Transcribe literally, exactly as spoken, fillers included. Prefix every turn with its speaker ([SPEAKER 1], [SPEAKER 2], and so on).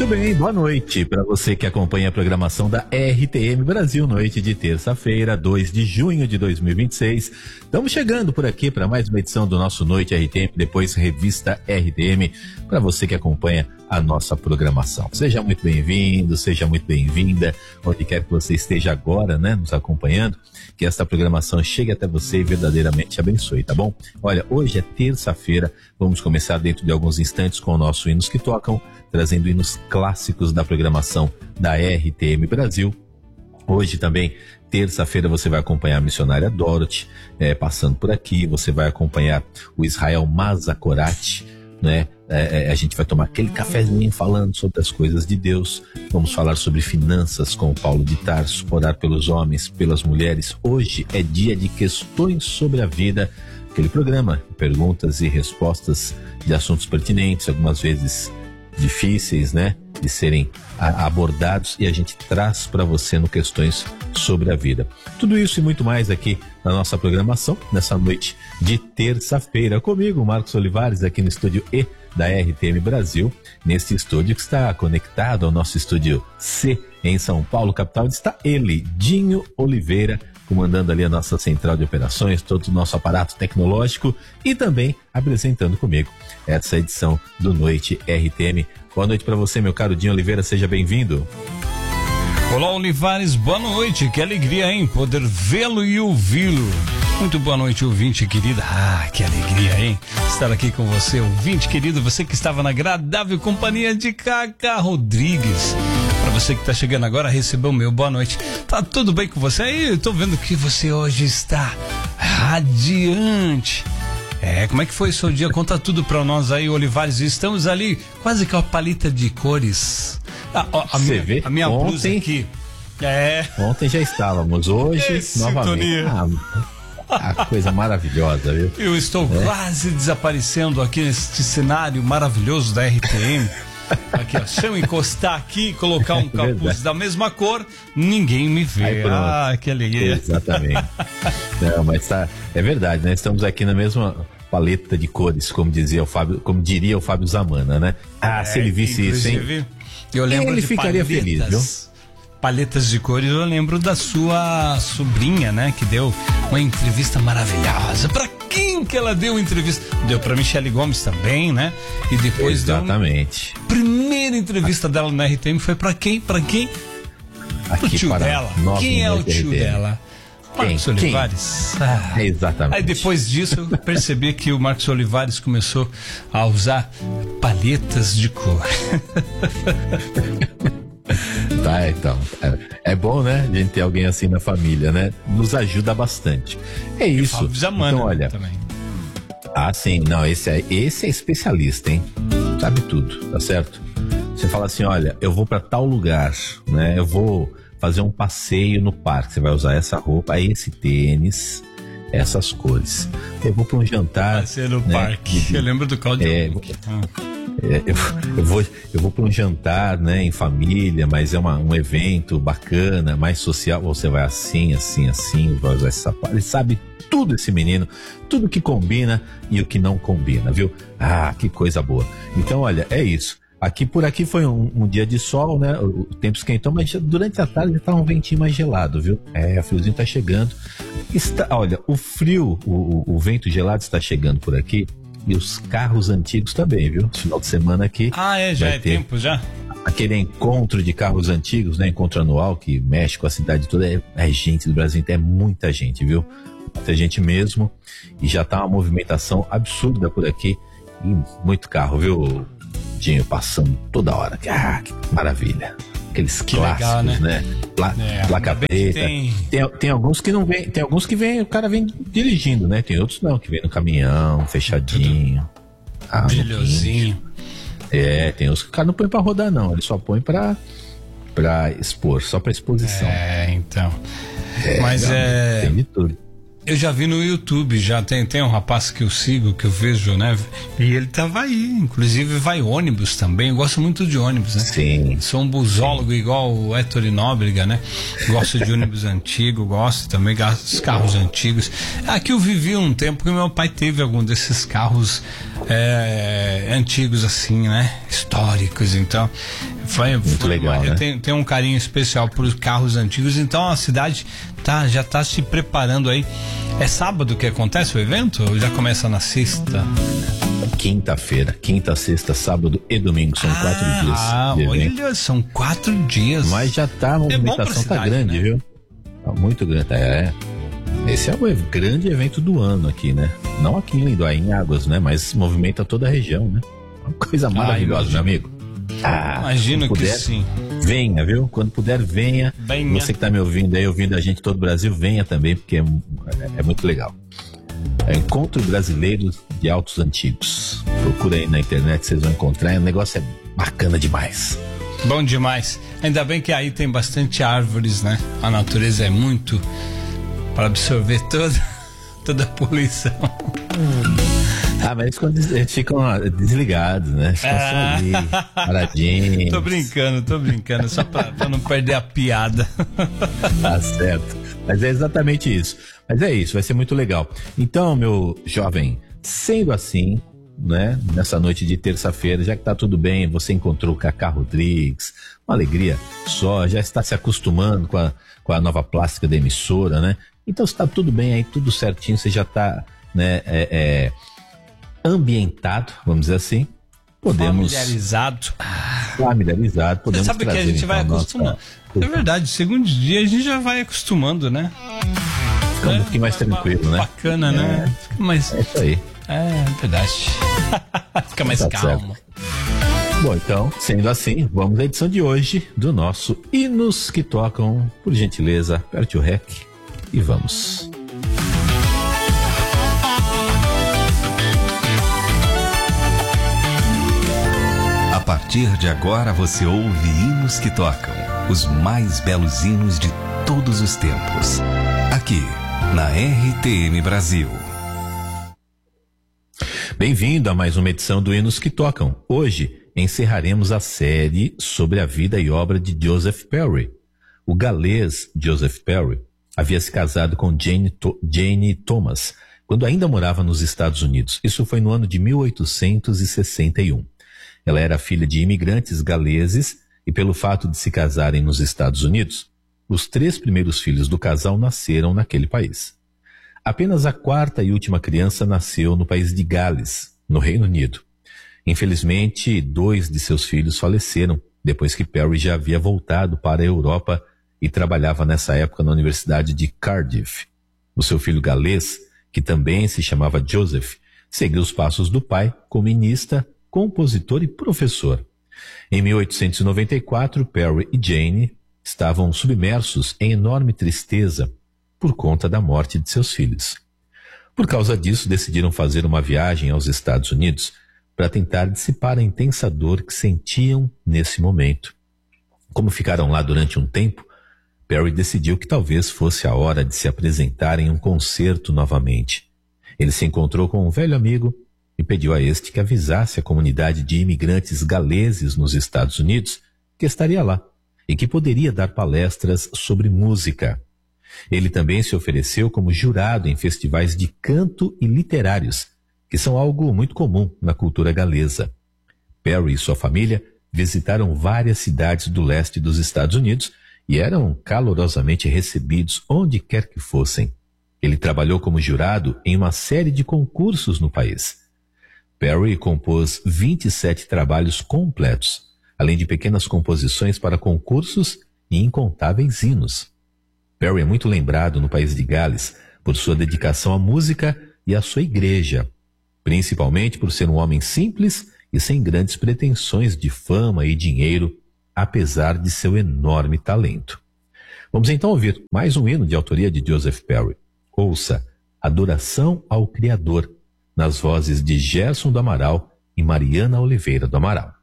[SPEAKER 1] bem, boa noite para você que acompanha a programação da R T M Brasil, noite de terça-feira, dois de junho de dois mil e vinte e seis. Estamos chegando por aqui para mais uma edição do nosso Noite R T M, depois Revista R T M, para você que acompanha a nossa programação. Seja muito bem-vindo, seja muito bem-vinda, onde quer que você esteja agora, né, nos acompanhando, que esta programação chegue até você e verdadeiramente te abençoe, tá bom? Olha, hoje é terça-feira, vamos começar dentro de alguns instantes com o nosso Hinos que Tocam, trazendo hinos clássicos da programação da R T M Brasil. Hoje também, terça-feira, você vai acompanhar a missionária Dorothy, é, passando por aqui, você vai acompanhar o Israel Mazakorati, né? É, é, a gente vai tomar aquele cafezinho falando sobre as coisas de Deus. Vamos falar sobre finanças com o Paulo de Tarso, orar pelos homens, pelas mulheres. Hoje é dia de questões sobre a vida, aquele programa, perguntas e respostas de assuntos pertinentes, algumas vezes difíceis, né, de serem a, abordados, e a gente traz para você no Questões sobre a Vida. Tudo isso e muito mais aqui na nossa programação, nessa noite de terça-feira. Comigo, Marcos Olivares, aqui no estúdio E da R T M Brasil, nesse estúdio que está conectado ao nosso estúdio C em São Paulo, capital, onde está ele, Dinho Oliveira, comandando ali a nossa central de operações, todo o nosso aparato tecnológico, e também apresentando comigo essa edição do Noite R T M. Boa noite para você, meu caro Dinho Oliveira, seja bem-vindo.
[SPEAKER 2] Olá, Olivares, boa noite, que alegria, hein, poder vê-lo e ouvi-lo. Muito boa noite, ouvinte querido. Ah, que alegria, hein, estar aqui com você, ouvinte querido, você que estava na agradável companhia de Cacá Rodrigues. Para você que está chegando agora, recebeu o meu boa noite. Tá tudo bem com você aí? Eu tô vendo que você hoje está radiante. É, como é que foi o seu dia? Conta tudo pra nós aí, Olivares. Estamos ali quase com a paleta de cores. Ah, ó, a, minha,
[SPEAKER 1] vê?
[SPEAKER 2] a minha
[SPEAKER 1] Ontem,
[SPEAKER 2] blusa aqui. É.
[SPEAKER 1] Ontem já estávamos, hoje
[SPEAKER 2] é,
[SPEAKER 1] novamente. Ah, a coisa maravilhosa, viu?
[SPEAKER 2] Eu estou é. quase desaparecendo aqui neste cenário maravilhoso da R T M. Aqui, ó, se eu encostar aqui e colocar um capuz da mesma cor, ninguém me vê.
[SPEAKER 1] Aí,
[SPEAKER 2] ah, que alegria.
[SPEAKER 1] Exatamente. Não, mas tá, é verdade, né? Estamos aqui na mesma paleta de cores, como dizia o Fábio, como diria o Fábio Zamana, né? Ah, é, se ele visse isso, hein?
[SPEAKER 2] Eu lembro
[SPEAKER 1] ele
[SPEAKER 2] de
[SPEAKER 1] ficaria
[SPEAKER 2] paletas,
[SPEAKER 1] feliz, viu?
[SPEAKER 2] Paletas de cores, eu lembro da sua sobrinha, né? Que deu uma entrevista maravilhosa. Pra quem que ela deu entrevista? Deu pra Michele Gomes também, né? E depois
[SPEAKER 1] Exatamente.
[SPEAKER 2] deu... Primeira entrevista dela na R T M foi pra quem? Pra quem?
[SPEAKER 1] Aqui
[SPEAKER 2] o tio
[SPEAKER 1] para
[SPEAKER 2] dela. Quem é o tio
[SPEAKER 1] R T M
[SPEAKER 2] dela? Marcos Olivares. Ah.
[SPEAKER 1] Exatamente.
[SPEAKER 2] Aí depois disso eu percebi que o Marcos Olivares começou a usar paletas de cor.
[SPEAKER 1] Tá, então. É, é bom, né? A gente ter alguém assim na família, né? Nos ajuda bastante. É isso.
[SPEAKER 2] E Zamana,
[SPEAKER 1] então, olha.
[SPEAKER 2] Também.
[SPEAKER 1] Ah, sim. Não, esse é, esse é especialista, hein? Sabe tudo, tá certo? Você fala assim, olha, eu vou pra tal lugar, né? Eu vou fazer um passeio no parque. Você vai usar essa roupa, esse tênis, essas cores. Eu vou pra um jantar.
[SPEAKER 2] Passeio no
[SPEAKER 1] né?
[SPEAKER 2] parque.
[SPEAKER 1] De,
[SPEAKER 2] eu lembro do Claudio.
[SPEAKER 1] É,
[SPEAKER 2] ah.
[SPEAKER 1] É, eu, eu vou, eu vou para um jantar, né, em família, mas é uma, um evento bacana, mais social. Você vai assim, assim, assim, vai usar esse sapato. Ele sabe tudo, esse menino, tudo que combina e o que não combina, viu? Ah, que coisa boa. Então, olha, é isso. Aqui por aqui foi um, um dia de sol, né? O, o tempo esquentou, mas durante a tarde já tá um ventinho mais gelado, viu? É, o friozinho tá chegando. Está, olha, o frio, o, o, o vento gelado está chegando por aqui. E os carros antigos também, viu? Final de semana aqui.
[SPEAKER 2] Ah, é, já é tempo, já?
[SPEAKER 1] Aquele encontro de carros antigos, né? Encontro anual que mexe com a cidade toda. É, é gente do Brasil, então é muita gente, viu? Muita gente mesmo. E já tá uma movimentação absurda por aqui. E muito carro, viu, Dinho? Passando toda hora. Ah, que maravilha. Aqueles que clássicos, legal, né? né? Pla, é, placa preta. Tem... Tem, tem alguns que não vem, tem alguns que vem, o cara vem dirigindo, né? Tem outros não, que vem no caminhão, fechadinho.
[SPEAKER 2] Ah, brilhosinho.
[SPEAKER 1] É, tem uns que o cara não põe pra rodar, não. Ele só põe pra, pra expor, só pra exposição.
[SPEAKER 2] É, então.
[SPEAKER 1] É,
[SPEAKER 2] Mas
[SPEAKER 1] não,
[SPEAKER 2] é.
[SPEAKER 1] Tem de tudo.
[SPEAKER 2] Eu já vi no YouTube, já tem, tem um rapaz que eu sigo, que eu vejo, né? E ele tava aí, inclusive vai ônibus também, eu gosto muito de ônibus, né?
[SPEAKER 1] Sim.
[SPEAKER 2] Sou um busólogo igual o Héctor Nóbrega, né? Gosto de ônibus antigo, gosto também dos carros antigos. Aqui eu vivi um tempo que meu pai teve algum desses carros é, antigos assim, né? Históricos, então... Foi,
[SPEAKER 1] muito
[SPEAKER 2] foi
[SPEAKER 1] legal,
[SPEAKER 2] uma,
[SPEAKER 1] né?
[SPEAKER 2] Eu tenho, tenho um carinho especial por carros antigos, então a cidade tá, já está se preparando aí. É sábado que acontece o evento ou já começa na sexta?
[SPEAKER 1] Quinta-feira, quinta, sexta, sábado e domingo, são ah, quatro dias.
[SPEAKER 2] Ah, olha, são quatro dias.
[SPEAKER 1] Mas já tá, a movimentação é tá grande, né? Viu? Tá muito grande, é. Esse é o grande evento do ano aqui, né? Não aqui em Lindoá, em Águas, né? Mas movimenta toda a região, né? Uma coisa maravilhosa, meu amigo. Ah,
[SPEAKER 2] imagino puder, que sim.
[SPEAKER 1] Venha, viu? Quando puder, venha. venha. Você que tá me ouvindo aí, ouvindo a gente todo o Brasil, venha também, porque é, é, é muito legal. É Encontro Brasileiro de Autos Antigos. Procura aí na internet, vocês vão encontrar. O negócio é bacana demais.
[SPEAKER 2] Bom demais. Ainda bem que aí tem bastante árvores, né? A natureza é muito para absorver toda, toda a poluição.
[SPEAKER 1] Ah, mas quando eles ficam desligados, né? Ficam ah. só ali, paradinhos.
[SPEAKER 2] Tô brincando, tô brincando, só pra, pra não perder a piada.
[SPEAKER 1] Tá certo. Mas é exatamente isso. Mas é isso, vai ser muito legal. Então, meu jovem, sendo assim, né? Nessa noite de terça-feira, já que tá tudo bem, você encontrou o Cacá Rodrigues, uma alegria só, já está se acostumando com a, com a nova plástica da emissora, né? Então, se tá tudo bem aí, tudo certinho, você já tá, né? É... é ambientado, vamos dizer assim, podemos...
[SPEAKER 2] Familiarizado.
[SPEAKER 1] Familiarizado, podemos
[SPEAKER 2] Você sabe
[SPEAKER 1] trazer,
[SPEAKER 2] que a gente vai
[SPEAKER 1] então,
[SPEAKER 2] acostumando. Nossa... É verdade, segundo dia a gente já vai acostumando, né?
[SPEAKER 1] Fica um pouquinho mais tranquilo, né?
[SPEAKER 2] Bacana,
[SPEAKER 1] é,
[SPEAKER 2] né? Fica mais...
[SPEAKER 1] É isso aí.
[SPEAKER 2] É verdade. Fica mais tá calmo.
[SPEAKER 1] Certo. Bom, então, sendo assim, vamos à edição de hoje do nosso Hinos que Tocam. Por gentileza, aperte o rec e vamos.
[SPEAKER 3] A partir de agora você ouve Hinos que Tocam, os mais belos hinos de todos os tempos. Aqui, na R T M Brasil.
[SPEAKER 1] Bem-vindo a mais uma edição do Hinos que Tocam. Hoje encerraremos a série sobre a vida e obra de Joseph Perry. O galês Joseph Perry havia se casado com Jane, to- Jane Thomas quando ainda morava nos Estados Unidos. Isso foi no ano de mil oitocentos e sessenta e um. Ela era filha de imigrantes galeses e, pelo fato de se casarem nos Estados Unidos, os três primeiros filhos do casal nasceram naquele país. Apenas a quarta e última criança nasceu no país de Gales, no Reino Unido. Infelizmente, dois de seus filhos faleceram depois que Perry já havia voltado para a Europa e trabalhava nessa época na Universidade de Cardiff. O seu filho galês, que também se chamava Joseph, seguiu os passos do pai, comunista, compositor e professor. Em mil oitocentos e noventa e quatro, Perry e Jane estavam submersos em enorme tristeza por conta da morte de seus filhos. Por causa disso, decidiram fazer uma viagem aos Estados Unidos para tentar dissipar a intensa dor que sentiam nesse momento. Como ficaram lá durante um tempo, Perry decidiu que talvez fosse a hora de se apresentar em um concerto novamente. Ele se encontrou com um velho amigo e pediu a este que avisasse a comunidade de imigrantes galeses nos Estados Unidos que estaria lá e que poderia dar palestras sobre música. Ele também se ofereceu como jurado em festivais de canto e literários, que são algo muito comum na cultura galesa. Perry e sua família visitaram várias cidades do leste dos Estados Unidos e eram calorosamente recebidos onde quer que fossem. Ele trabalhou como jurado em uma série de concursos no país. Perry compôs vinte e sete trabalhos completos, além de pequenas composições para concursos e incontáveis hinos. Perry é muito lembrado no país de Gales por sua dedicação à música e à sua igreja, principalmente por ser um homem simples e sem grandes pretensões de fama e dinheiro, apesar de seu enorme talento. Vamos então ouvir mais um hino de autoria de Joseph Perry. Ouça Adoração ao Criador, nas vozes de Gerson do Amaral e Mariana Oliveira do Amaral.